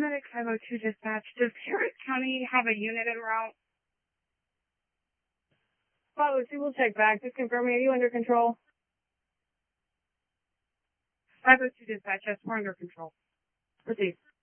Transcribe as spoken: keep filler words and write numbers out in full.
Paramedic five oh two dispatch. Does Harris County have a unit en route? five oh two will check back. Just confirming, are you under control? five oh two dispatch, yes, we're under control. Proceed.